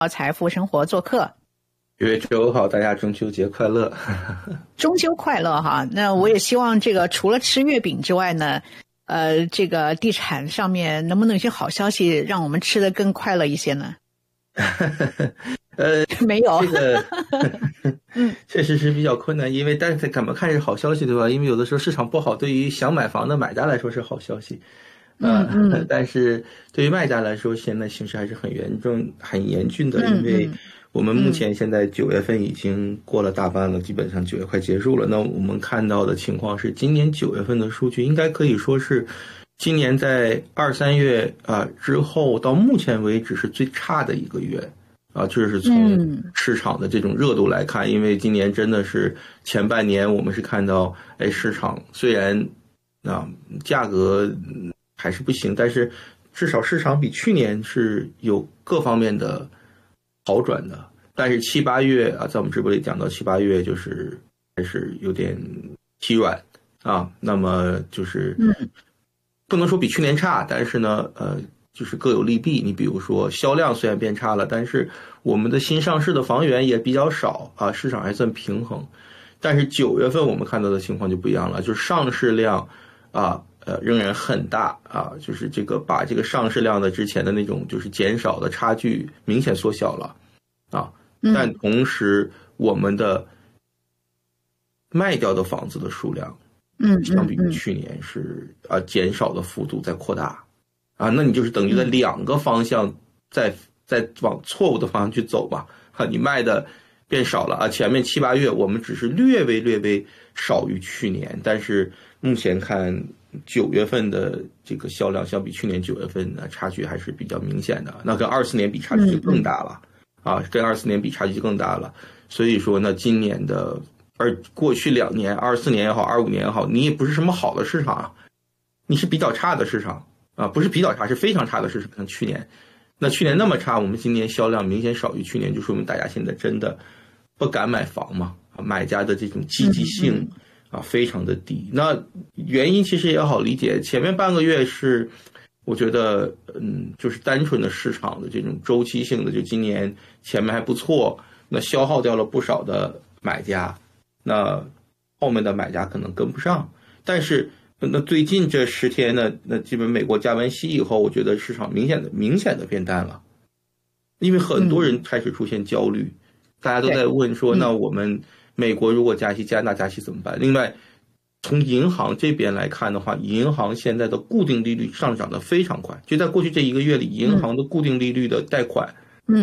财富生活做客。 月周好，大家中秋节快乐！ 中秋快乐哈！那我也希望这个除了吃月饼之外呢，这个地产上面能不能有些好消息，让我们吃得更快乐一些呢？没有， 这个确实是比较困难，因为但是怎么看是好消息对吧？因为有的时候市场不好，对于想买房的买家来说是好消息，但是对于卖家来说，现在形势还是很严重、很严峻的，因为我们目前现在9月份已经过了大半了，基本上9月快结束了。那我们看到的情况是，今年9月份的数据应该可以说是今年在2、3月之后到目前为止是最差的一个月。就是从市场的这种热度来看，因为今年真的是前半年我们是看到，市场虽然价格还是不行，但是至少市场比去年是有各方面的好转的。但是7、8月在我们直播里讲到7、8月就是还是有点疲软那么就是不能说比去年差，但是呢就是各有利弊。你比如说销量虽然变差了，但是我们的新上市的房源也比较少市场还算平衡。但是9月份我们看到的情况就不一样了，就是上市量仍然很大就是这个把这个上市量的之前的那种就是减少的差距明显缩小了但同时我们的卖掉的房子的数量相比于去年是减少的幅度在扩大那你就是等于在两个方向在往错误的方向去走吧你卖的变少了前面7、8月我们只是略微少于去年，但是目前看9月份的这个销量相比去年9月份的差距还是比较明显的，那跟24年比差距就更大了跟24年比差距就更大了。所以说呢，今年的过去2年24年也好25年也好，你也不是什么好的市场你是比较差的市场不是比较差，是非常差的市场。像去年，那去年那么差，我们今年销量明显少于去年，就说明大家现在真的不敢买房嘛，买家的这种积极性非常的低。那原因其实也好理解，前面半个月是我觉得就是单纯的市场的这种周期性的，就今年前面还不错，那消耗掉了不少的买家，那后面的买家可能跟不上。但是那最近这10天呢，那基本美国加完息以后，我觉得市场明显的变淡了，因为很多人开始出现焦虑，大家都在问说，那我们美国如果加息，加拿大加息怎么办？另外，从银行这边来看的话，银行现在的固定利率上涨的非常快，就在过去这1个月里，银行的固定利率的贷款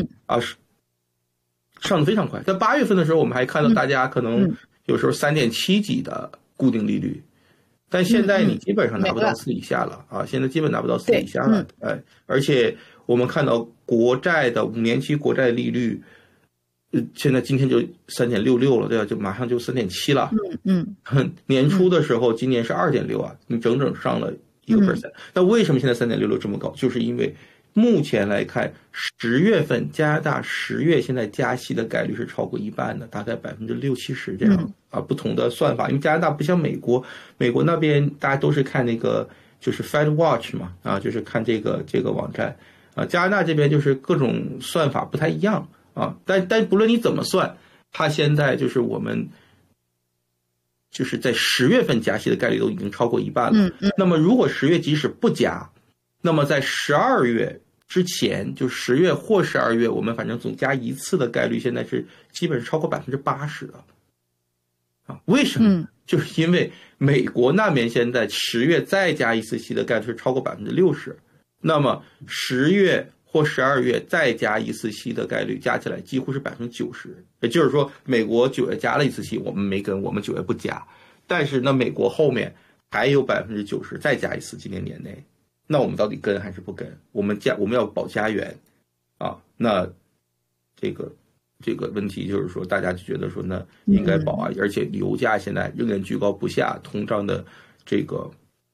上的非常快。在8月份的时候，我们还看到大家可能有时候3.7几的固定利率。但现在你基本上拿不到4以下了现在基本拿不到4以下了而且我们看到国债的5年期国债利率现在今天就3.66了，对吧？就马上就3.7了年初的时候今年是2.6你整整上了1%那为什么现在3.66这么高？就是因为目前来看10月份加拿大10月现在加息的概率是超过一半的，大概60%、70%这样不同的算法。因为加拿大不像美国那边大家都是看那个就是 Fed Watch 嘛就是看这个网站加拿大这边就是各种算法不太一样但不论你怎么算，它现在就是我们就是在10月份加息的概率都已经超过一半了那么如果10月即使不加，那么在12月之前，就10月或12月，我们反正总加一次的概率现在是基本超过80%的为什么？就是因为美国那边现在10月再加一次息的概率是超过60%，那么10月或12月再加一次息的概率加起来几乎是90%。也就是说，美国9月加了一次息，我们没跟，我们9月不加，但是呢，美国后面还有90%再加一次，今年年内。那我们到底跟还是不跟？我们要保家园那这个问题就是说，大家就觉得说那应该保而且油价现在仍然居高不下，通胀的这个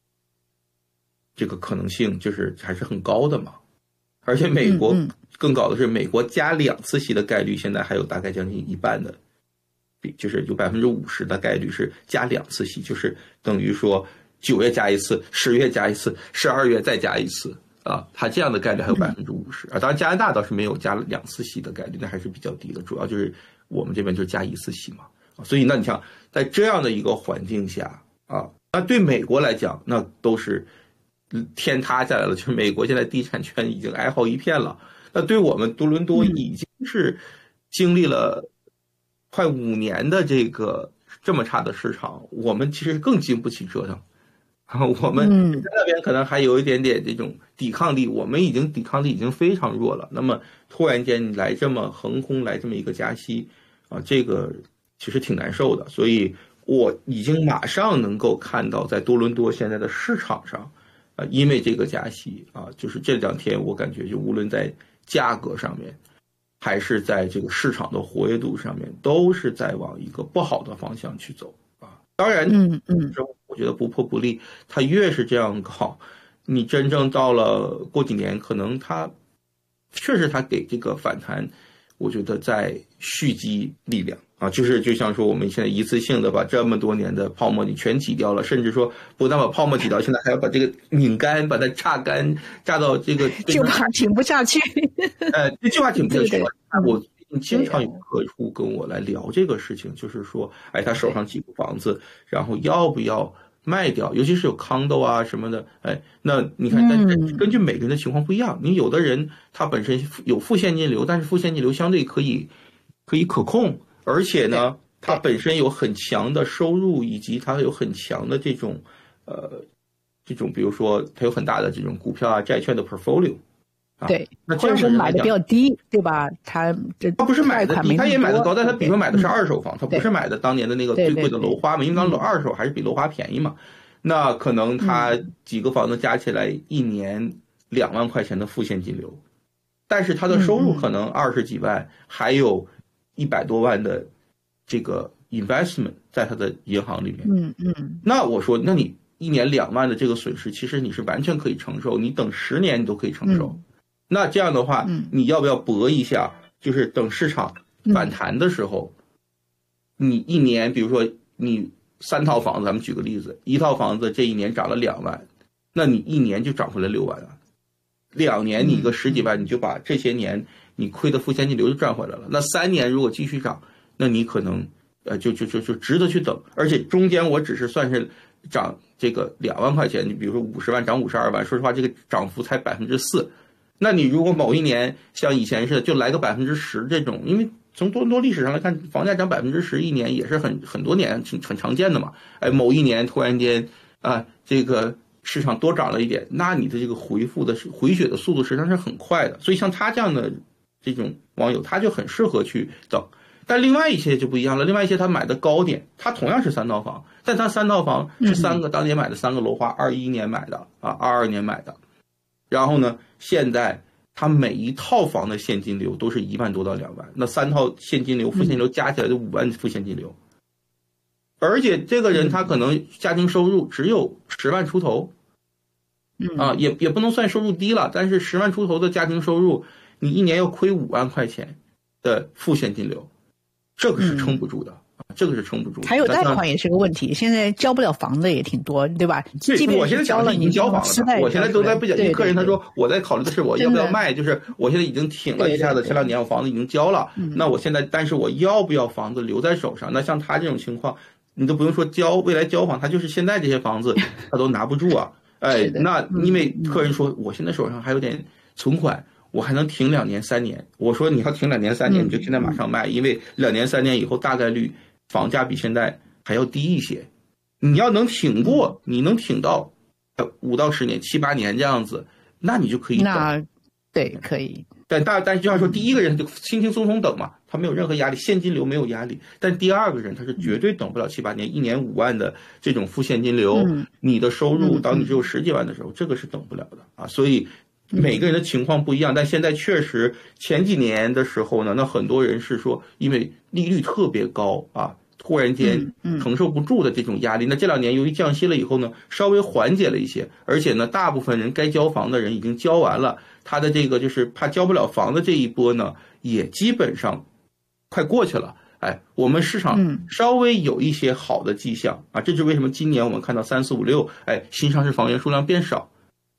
可能性就是还是很高的嘛。而且美国更搞的是，美国加2次息的概率现在还有大概将近一半的，就是有50%的概率是加2次息，就是等于说9月加一次，10月加一次，12月再加一次它这样的概率还有50%啊。当然加拿大倒是没有加2次息的概率，那还是比较低的，主要就是我们这边就是加1次息嘛。所以那你像在这样的一个环境下啊，那对美国来讲，那都是天塌下来了，就是美国现在地产圈已经哀嚎一片了。那对我们多伦多已经是经历了快5年的这么差的市场，我们其实更经不起折腾。我们在那边可能还有一点点这种抵抗力，我们抵抗力已经非常弱了。那么突然间你来这么横空来这么一个加息啊，这个其实挺难受的。所以我已经马上能够看到在多伦多现在的市场上因为这个加息啊，就是这2天我感觉就无论在价格上面还是在这个市场的活跃度上面，都是在往一个不好的方向去走啊。当然我觉得不破不立，它越是这样搞，你真正到了过几年，可能它确实它给这个反弹，我觉得在蓄积力量啊，就像说我们现在一次性的把这么多年的泡沫你全挤掉了，甚至说不但把泡沫挤掉，现在还要把这个拧干，把它榨干，榨到这个就怕挺不下去。 这句话挺不下去。我经常有客户跟我来聊这个事情，就是说，他手上几个房子，然后要不要卖掉？尤其是有 condo 啊什么的，那你看，但是根据每个人的情况不一样，你有的人他本身有负现金流，但是负现金流相对可以可控，而且呢，他本身有很强的收入，以及他有很强的这种比如说他有很大的这种股票啊、债券的 portfolio。 对，那这样是买的比较低，对吧？他不是买的低，他也买的高，但他比如说买的是二手房，他不是买的当年的那个最贵的楼花嘛，因为当时二手还是比楼花便宜嘛。那可能他几个房子加起来一年2万块钱的负现金流，但是他的收入可能20几万，还有100多万的这个 investment 在他的银行里面。那我说，那你1年2万的这个损失，其实你是完全可以承受，你等10年你都可以承受。那这样的话，你要不要搏一下？就是等市场反弹的时候，你1年，比如说你3套房子，咱们举个例子，1套房子这1年涨了2万，那你1年就涨回来6万了。2年你一个10几万，你就把这些年你亏的负现金流就赚回来了。那3年如果继续涨，那你可能就值得去等。而且中间我只是算是涨这个2万块钱，你比如说50万涨52万，说实话这个涨幅才4%。那你如果某一年像以前似的就来个10%这种，因为从多伦多历史上来看，房价涨10%一年也是很多年很常见的嘛。某一年突然间这个市场多涨了一点，那你的这个回血的速度实际上是很快的。所以像他这样的这种网友，他就很适合去等。但另外一些就不一样了，另外一些他买的高点，他同样是3套房，但他3套房是当年买的3个楼花，21年买的22年买的。然后呢，现在他每一套房的现金流都是1万多到2万，那3套现金流负现金流加起来就5万负现金流。而且这个人他可能家庭收入只有10万出头，也不能算收入低了，但是10万出头的家庭收入，你1年要亏5万块钱的负现金流，这个是撑不住的。这个是撑不住的， 还有贷款也是个问题，现在交不了房的也挺多，对吧？ 我现在讲的已经交房了，我现在都在不讲。客人他说我在考虑的是我要不要卖，就是我现在已经挺了一下子，前2年我房子已经交了，那我现在但是我要不要房子留在手上？那像他这种情况，你都不用说未来交房，他就是现在这些房子他都拿不住啊。那因为客人说我现在手上还有点存款，我还能挺2年3年。我说你要挺2年3年，你就现在马上卖，因为2年3年以后大概率房价比现在还要低一些。你要能挺过，你能挺到5到10年、7、8年这样子，那你就可以等。 那对，可以。 但就像说，第一个人就轻轻松松等嘛，他没有任何压力，现金流没有压力。但第二个人他是绝对等不了7、8年，1年5万的这种负现金流，你的收入当你只有10几万的时候，这个是等不了的啊。所以每个人的情况不一样，但现在确实前几年的时候呢，那很多人是说因为利率特别高啊，突然间承受不住的这种压力。那这2年由于降息了以后呢，稍微缓解了一些，而且呢，大部分人该交房的人已经交完了，他的这个就是怕交不了房的这一波呢，也基本上快过去了。我们市场稍微有一些好的迹象啊，这就是为什么今年我们看到3、4、5、6，新上市房源数量变少。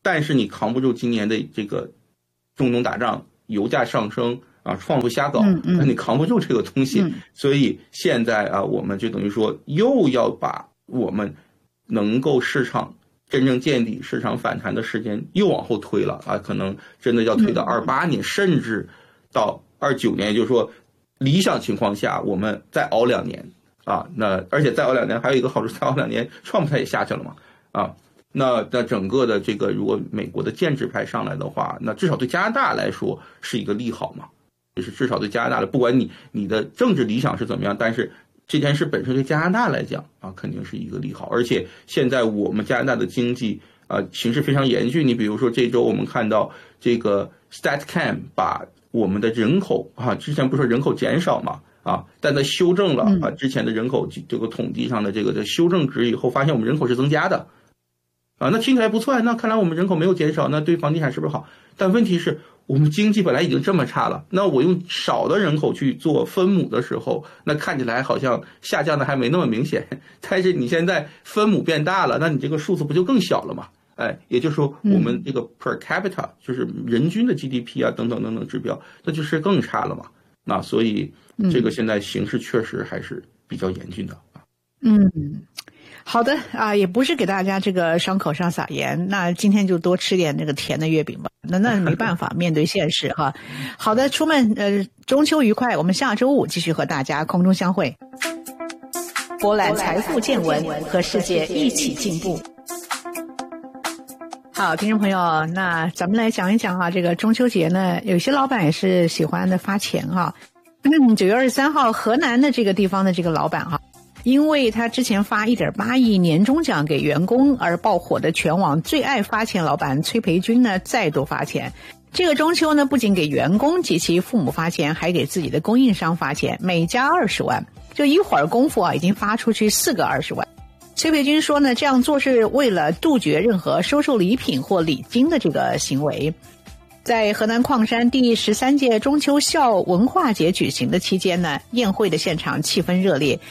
但是你扛不住今年的这个中东打仗、油价上升啊，创不瞎搞，那你扛不住这个东西。所以现在啊，我们就等于说又要把我们能够市场真正见底、市场反弹的时间又往后推了啊，可能真的要推到28年，甚至到29年，也就是说，理想情况下我们再熬2年啊。那而且再熬2年还有一个好处，再熬2年，川普他也下去了嘛啊。那整个的这个，如果美国的建制派上来的话，那至少对加拿大来说是一个利好嘛，就是至少对加拿大的，不管你的政治理想是怎么样，但是这件事本身对加拿大来讲啊，肯定是一个利好。而且现在我们加拿大的经济形势非常严峻，你比如说这周我们看到这个 StatCan 把我们的人口啊，之前不是说人口减少嘛啊，但在修正了啊之前的人口这个统计上的这个的修正值以后，发现我们人口是增加的。啊，那听起来不错，那看来我们人口没有减少，那对房地产是不是好？但问题是我们经济本来已经这么差了，那我用少的人口去做分母的时候，那看起来好像下降的还没那么明显。但是你现在分母变大了，那你这个数字不就更小了吗？哎，也就是说我们这个 per capita 就是人均的 GDP 啊等等等等指标，那就是更差了嘛。那所以这个现在形势确实还是比较严峻的。 好的啊，也不是给大家这个伤口上撒盐，那今天就多吃点那个甜的月饼吧。那没办法，面对现实哈。好的，出门中秋愉快，我们下周5继续和大家空中相会，博览财富见闻，和世界一起进步。好，听众朋友，那咱们来讲一讲哈，这个中秋节呢，有些老板也是喜欢的发钱哈。9月23号，河南的这个地方的这个老板哈，因为他之前发1.8亿年终奖给员工而爆火的全网最爱发钱老板崔培军呢，再度发钱。这个中秋呢，不仅给员工及其父母发钱，还给自己的供应商发钱，每家20万。就一会儿功夫啊，已经发出去4个20万。崔培军说呢，这样做是为了杜绝任何收受礼品或礼金的这个行为。在河南矿山第13届中秋孝文化节举行的期间呢，宴会的现场气氛热烈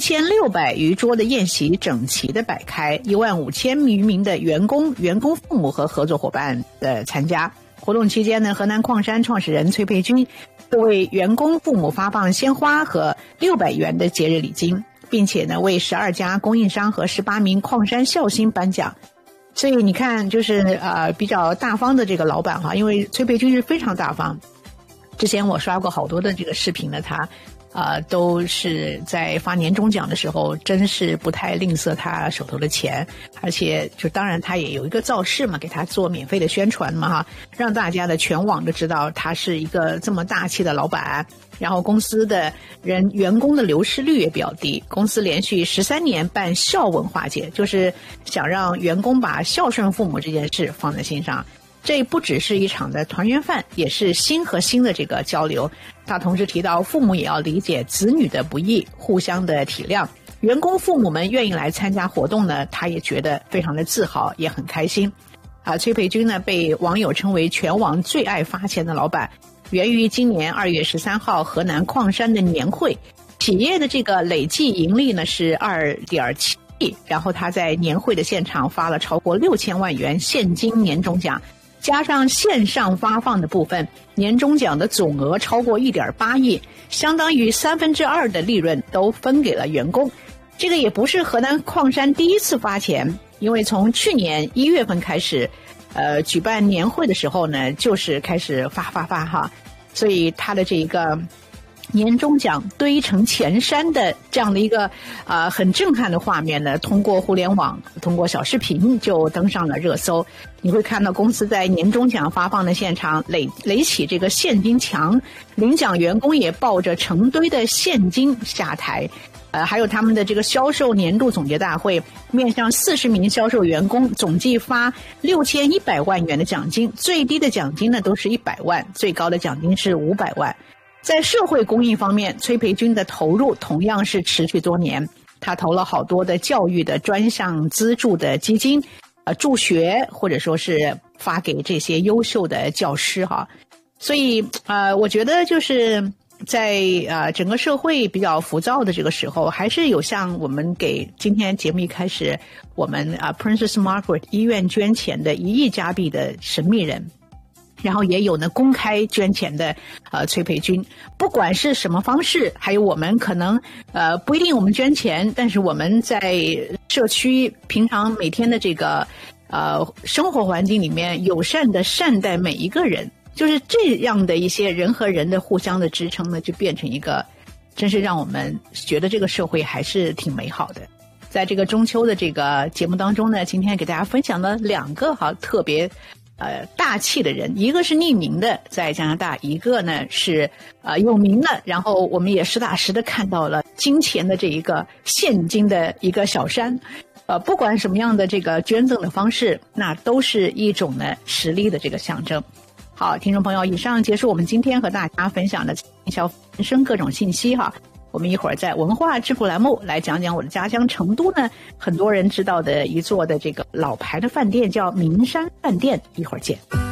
，1600余桌的宴席整齐地摆开，15000余名的员工父母和合作伙伴参加。活动期间呢，河南矿山创始人崔培军为员工父母发放鲜花和600元的节日礼金，并且呢为12家供应商和18名矿山孝心颁奖。所以你看，就是比较大方的这个老板哈，因为崔培军是非常大方。之前我刷过好多的这个视频呢，他都是在发年终奖的时候，真是不太吝啬他手头的钱，而且就当然他也有一个造势嘛，给他做免费的宣传嘛哈，让大家的全网都知道他是一个这么大气的老板。然后公司的员工的流失率也比较低，公司连续13年办孝文化节，就是想让员工把孝顺父母这件事放在心上。这不只是一场的团圆饭，也是心和心的这个交流。他同时提到，父母也要理解子女的不易，互相的体谅。员工父母们愿意来参加活动呢，他也觉得非常的自豪，也很开心。崔培军呢，被网友称为全网最爱发钱的老板，源于今年2月13号河南矿山的年会，企业的这个累计盈利呢是2.7亿，然后他在年会的现场发了超过6000万元现金年终奖，加上线上发放的部分，年终奖的总额超过1.8亿，相当于2/3的利润都分给了员工。这个也不是河南矿山第一次发钱，因为从去年1月份开始举办年会的时候呢，就是开始发哈，所以他的这一个年终奖堆成钱山的这样的一个很震撼的画面呢，通过互联网，通过小视频就登上了热搜。你会看到公司在年终奖发放的现场垒起这个现金墙，领奖员工也抱着成堆的现金下台。还有他们的这个销售年度总结大会，面向40名销售员工，总计发6100万元的奖金，最低的奖金呢都是100万，最高的奖金是500万。在社会公益方面，崔培军的投入同样是持续多年，他投了好多的教育的专项资助的基金，助学或者说是发给这些优秀的教师哈。所以我觉得就是在整个社会比较浮躁的这个时候，还是有像我们给今天节目一开始我们Princess Margaret 医院捐钱的1亿加币的神秘人，然后也有呢公开捐钱的崔培军。不管是什么方式，还有我们可能不一定我们捐钱，但是我们在社区平常每天的这个生活环境里面友善的善待每一个人，就是这样的一些人和人的互相的支撑呢，就变成一个真是让我们觉得这个社会还是挺美好的。在这个中秋的这个节目当中呢，今天给大家分享了2个特别大气的人，一个是匿名的在加拿大，一个呢是有名的，然后我们也实打实的看到了金钱的这一个现金的一个小山。不管什么样的这个捐赠的方式，那都是一种呢实力的这个象征。好，听众朋友，以上结束我们今天和大家分享的小人生各种信息哈。我们一会儿在文化智库栏目来讲讲我的家乡成都呢，很多人知道的一座的这个老牌的饭店叫名山饭店，一会儿见。